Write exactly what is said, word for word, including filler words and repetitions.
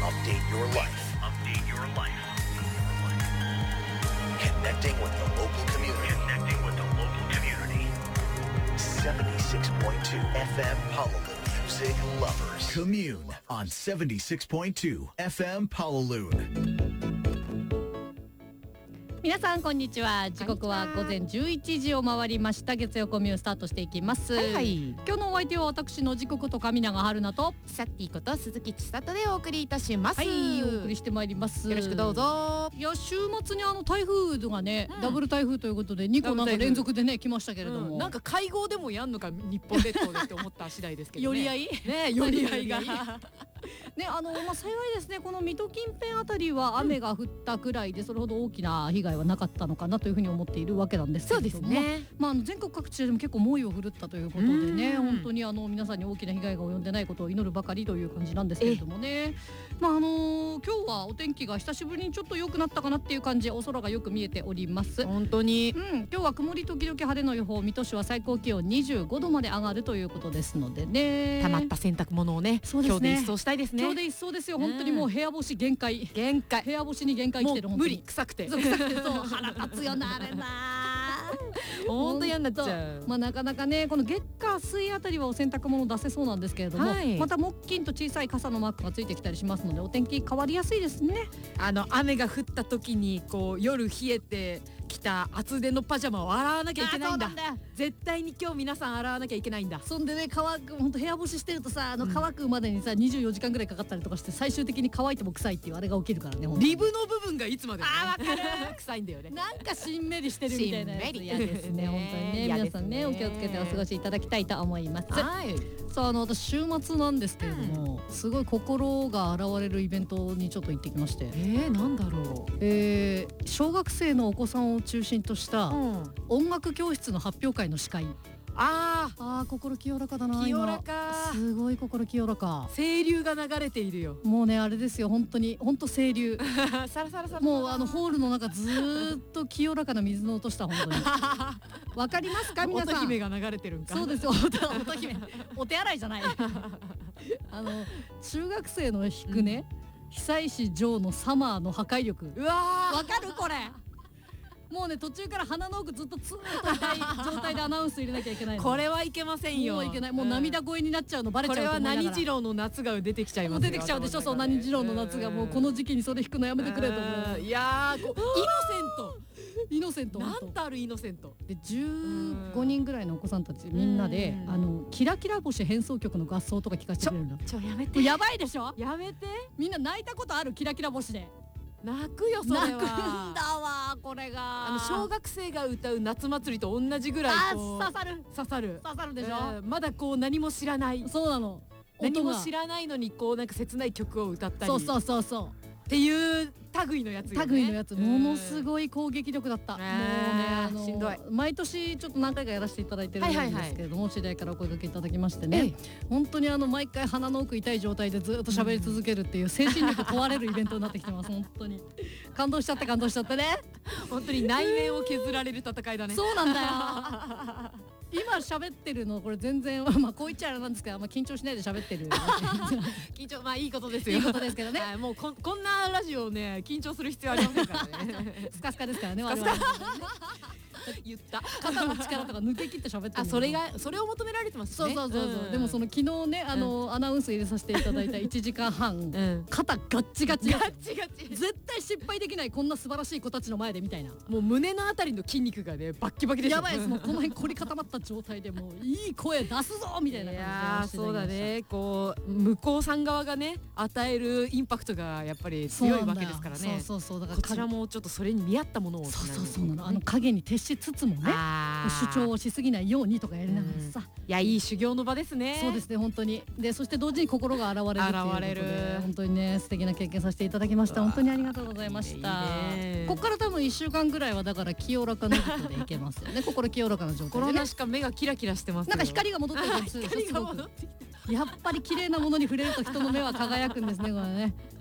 Update your life. Update your life. Connecting with the local community. Connecting with the local community. seventy-six point two F M Honolulu Music Lovers. Commune on seventy-six point two F M Honolulu. 皆さんこんにちは。時刻は午前じゅういちじを回りました。月曜コミュースタートしていきます。 はいはい、 今日のお相手は私の時刻と上永春菜とサッティこと鈴木千里でお送りいたします。 はい、お送りしてまいります。 よろしくどうぞ。 いや、週末にあの台風がね、うん、ダブル台風ということでにこなんか連続でね来ましたけれども、 うん、なんか会合でもやんのか日本列島でって思った次第ですけどね。 寄り合いね、寄り合いがね、あのまあ、幸いですね、この水戸近辺あたりは雨が降ったくらいでそれほど大きな被害はなかったのかなというふうに思っているわけなんですけれども、そうですね、まあ、あの全国各地でも結構猛威を振るったということでね、本当にあの皆さんに大きな被害が及んでないことを祈るばかりという感じなんですけれどもね、まああのー、今日はお天気が久しぶりにちょっと良くなったかなっていう感じ、お空がよく見えております。 本当に、 うん、今日は曇り時々晴れの予報、水戸市は最高気温にじゅうごどまで上がるということですのでね、 溜まった洗濯物をね、 そうですね、 今日で一掃したいですね。 今日で一掃ですよ。本当にもう部屋干し限界、 限界、 部屋干しに限界来てる。 もう無理、臭くてそう臭くて、そう腹立つよなあれな本当嫌になっちゃう。 まあ、なかなかねこの月火水あたりはお洗濯物出せそうなんですけれども、はい、また木金と小さい傘のマークがついてきたりしますのでお天気変わりやすいですね。 あの雨が降った時にこう夜冷えてきた厚手のパジャマを洗わなきゃいけないんだ。絶対に今日皆さん洗わなきゃいけないんだ。 そんでね、乾く、本当部屋干ししてるとさ、あの乾くまでにさ、うん、にじゅうよじかんぐらいかかったりとかして最終的に乾いても臭いっていうあれが起きるからね。 リブの部分がいつまでも、ね、 あー、わかる臭いんだよね。 なんかしんめりしてるみたいなやつ嫌ですね。本当にね、 ね、 皆さんねお気をつけてお過ごしいただきたいと思います。 はい、 さあ、あの私週末なんですけれども、うん、すごい心が洗われるイベントにちょっと行ってきまして、 えー、なんだろう、 えー、小学生のお子さんを中心とした、うん、音楽教室の発表会の司会。 あーあー、心清らかだな。 清らか、 すごい心清らか。 清流が流れているよ。 もうね、あれですよ、本当に本当清流サラサラサラ、 もうあのホールの中ずーっと清らかな水の音した。本当にわかりますか皆さん。 乙姫が流れてるんか。 そうですよ、乙姫お手洗いじゃないあの中学生の弾くね、うん、久石譲のサマーの破壊力。 うわー、 わかるこれ。もうね、途中から鼻の奥ずっとツーッと痛い状態でアナウンス入れなきゃいけないの。 これはいけませんよ。 もういけない。もう涙声になっちゃうのバレちゃうと思いながら。 これは何次郎の夏が出てきちゃいますよ。 出てきちゃうでしょ。そう、何次郎の夏がもうこの時期にそれ弾くのやめてくれと思う。 いやー、イノセントイノセント、 なんたるイノセントでじゅうごにんぐらいのお子さんたちみんなであのキラキラ星変奏曲の合奏とか聞かせてくれるの。 ちょ、ちょやめて。 やばいでしょ。 やめて。 みんな泣いたことある？キラキラ星で泣くよ、それは。 泣くんだわこれが。 あの小学生が歌う夏祭りと同じぐらいこう刺さる刺さる刺さるでしょ、 えー、まだこう何も知らない。 そうなの。 何も知らないのにこうなんか切ない曲を歌ったり。 そうそうそうそうっていう類のやつよね。 類のやつ、ものすごい攻撃力だった。もうね、あのしんどい。 毎年ちょっと何回かやらせていただいてるんですけれども、知り合いからお声掛けいただきましてね、本当にあの毎回鼻の奥痛い状態でずっと喋り続けるっていう精神力問われるイベントになってきてます。本当に感動しちゃって感動しちゃってね。 本当に内面を削られる戦いだね。 そうなんだよ今喋ってるのこれ全然まあこう言っちゃあれなんですけど、あんま緊張しないで喋ってる緊張、まあいいことですよ。 いいことですけどね、 はい、もう こ, こんなラジオね緊張する必要ありませんからねスカスカですからね我々 言った肩の力とか抜け切って喋ってる。 あ、それがそれを求められてますね。 そうそうそうそう、うん、でもその昨日ねあの、うん、アナウンス入れさせていただいたいちじかんはん、うん、肩ガッチガチガッチガチ絶対失敗できないこんな素晴らしい子たちの前でみたいな。 もう胸のあたりの筋肉がねバッキバキでやばいです。もうこの辺凝り固まった状態でもういい声出すぞみたいな感じで。いやそうだね、こう向こうさん側がね与えるインパクトがやっぱり強いわけですからね。 そうそうそう、だからこちらもちょっとそれに見合ったものを。 そうそうそうなの。あの影に徹しつつもね主張をしすぎないようにとかやりながらさ、 いやいい修行の場ですね。 そうですね本当に。でそして同時に心が洗われるっていうことで本当にね素敵な経験させていただきました。本当にありがとうございました。いいね。ここから多分いっしゅうかんぐらいはだから清らかなことでいけますよね心清らかな状態でね。 心なしか目がキラキラしてますよ。 なんか光が戻ってくるんです。 光が戻ってきてやっぱり綺麗なものに触れると人の目は輝くんですねこれね。